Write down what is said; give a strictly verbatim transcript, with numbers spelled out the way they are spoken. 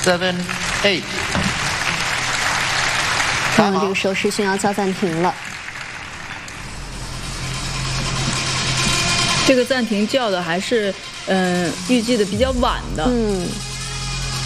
seven, eight。 看这个时候视讯要叫暂停了。 这个暂停叫的还是嗯、呃、预计的比较晚的。 嗯。